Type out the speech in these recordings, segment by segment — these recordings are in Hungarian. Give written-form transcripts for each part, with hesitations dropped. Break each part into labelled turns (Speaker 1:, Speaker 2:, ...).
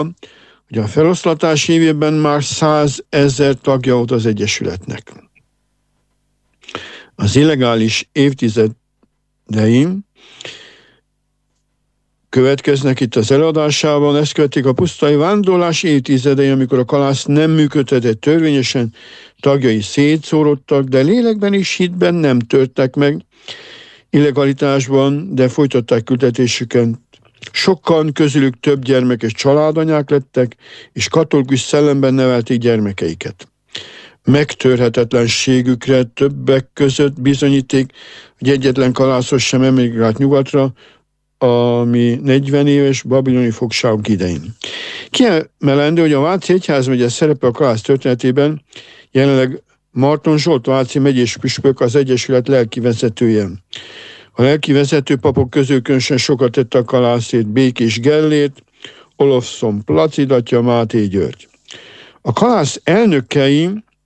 Speaker 1: hogy a feloszlatás évében már 100 000 tagja volt az Egyesületnek. Az illegális évtizedeim következnek itt az előadásában, ezt követik a pusztai vándorlás évtizedei, amikor a kalász nem működhetett törvényesen, tagjai szétszórodtak, de lélekben és hitben nem törtek meg, illegalitásban, de folytatták küldetésüket. Sokan közülük több gyermekes családanyák lettek, és katolikus szellemben nevelték gyermekeiket. Megtörhetetlenségükre többek között bizonyíték, hogy egyetlen kalászos sem emigrált nyugatra, ami 40 éves babiloni fogságok idején. Kiemelendő, hogy a Váci Egyházmegye szerepe a kalász történetében jelenleg Marton Zsolt váci megyés püspök az Egyesület lelki vezetője. A lelki vezető papok közül különösen sokat tett a kalászért Békés Gellért, Olofszon Placid atya, Máté György. A kalász elnökei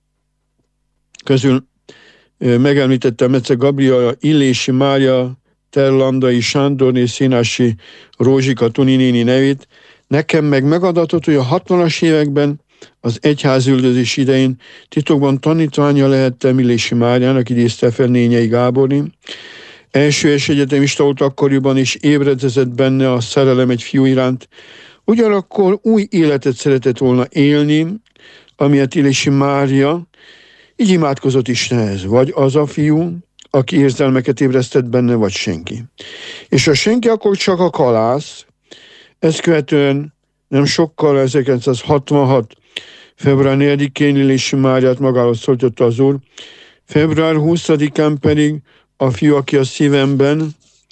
Speaker 1: közül megemlítettem Metze Gabriela, Illési Mária, Terlandai Sándorné, Színási Rózsika Tuni néni nevét. Nekem meg megadatott, hogy a 60-as években az egyházüldözés idején titokban tanítványa lehettem Illési Máriának, idézte fel Nényei Gáborné. Elsős egyetemista volt akkoriban, és ébredezett benne a szerelem egy fiú iránt. Ugyanakkor új életet szeretett volna élni, amilyet Illési Mária, így imádkozott Istenhez, vagy az a fiú, aki érzelmeket ébresztett benne, vagy senki. És a senki, akkor csak a kalász. Ezt követően nem sokkal 1966. február 4-én Illési Máriát magához szólította az Úr, február 20-án pedig a fiú, aki a szívemben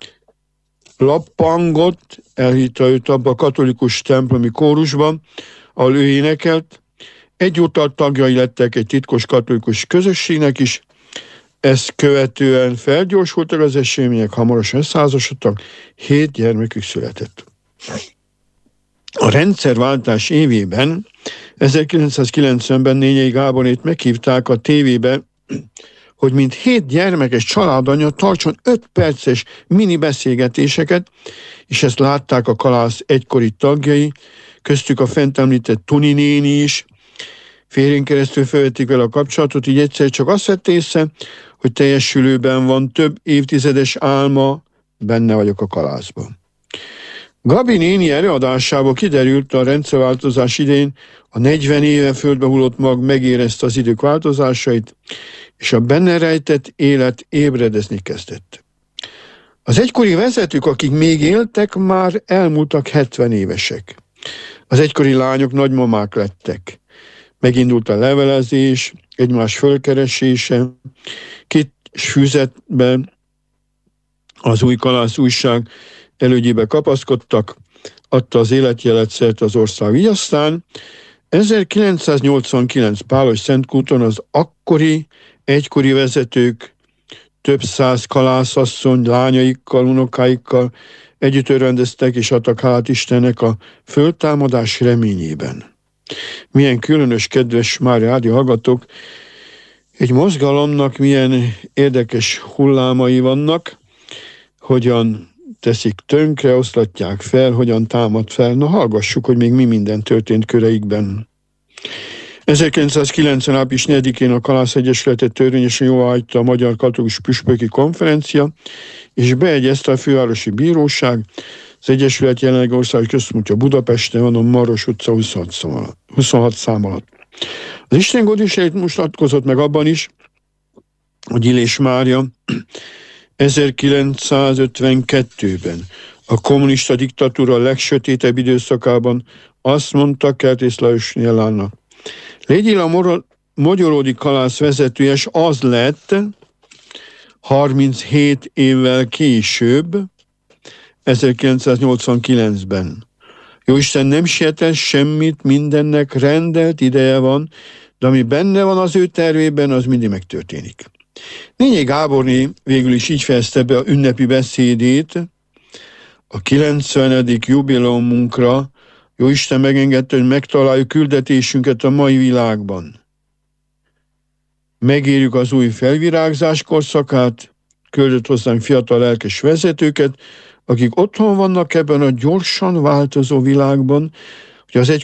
Speaker 1: lappangott, elhitta őt abba a katolikus templomi kórusban, ahol ő énekelt. Egyúttal tagjai lettek egy titkos katolikus közösségnek is, ezt követően felgyorsultak az események, hamarosan összeházasodtak, 7 gyermekük született. A rendszerváltás évében, 1990-ben Nényei Gábornét meghívták a tévébe, hogy mint 7 gyermekes családanya tartson 5 perces mini beszélgetéseket, és ezt látták a kalász egykori tagjai, köztük a fent említett Tuni néni is. Férjén keresztül felvették vele a kapcsolatot, így egyszer csak azt vett észre, hogy teljesülőben van több évtizedes álma, benne vagyok a kalászban. Gabi néni előadásából kiderült, a rendszerváltozás idején a 40 éve földbe hullott mag megérezte az idők változásait, és a benne rejtett élet ébredezni kezdett. Az egykori vezetők, akik még éltek, már elmúltak 70 évesek. Az egykori lányok nagymamák lettek. Megindult a levelezés, egymás fölkeresése, kis füzetben az új kalász újság elődjébe kapaszkodtak, adta az életjelet szerte az ország. Így aztán 1989 Pálos Szentkúton az akkori, egykori vezetők több száz kalászasszony lányaikkal, unokáikkal együtt örvendeztek és adtak hálát Istennek a föltámadás reményében. Milyen különös, kedves Mária rádió hallgatók, egy mozgalomnak milyen érdekes hullámai vannak, hogyan teszik tönkre, oszlatják fel, hogyan támad fel. Na, hallgassuk, hogy még mi minden történt köreikben. 1990. április 4-én a Kalász Egyesületet törvényesen jóváhagyta a Magyar Katolikus Püspöki Konferencia, és beegyezte a Fővárosi Bíróság. Az Egyesület jelenleg országos központja Budapesten van, a Maros utca 26 szám alatt. Az Isten gondviselet mutatkozott meg abban is, hogy Illés Mária 1952-ben a kommunista diktatúra legsötétebb időszakában azt mondta Kertész Lajos Nyelának: légyél a magyaródi kalász vezetője, és az lett 37 évvel később, 1989-ben. Jóisten nem sietett semmit, mindennek rendelt ideje van, de ami benne van az ő tervében, az mindig megtörténik. Nényei Gáborné végül is így fejezte be a ünnepi beszédét a 90. jubileumunkra. Jóisten megengedte, hogy megtaláljuk küldetésünket a mai világban. Megérjük az új felvirágzás korszakát, küldött hozzánk fiatal lelkes vezetőket, akik otthon vannak ebben a gyorsan változó világban, hogy az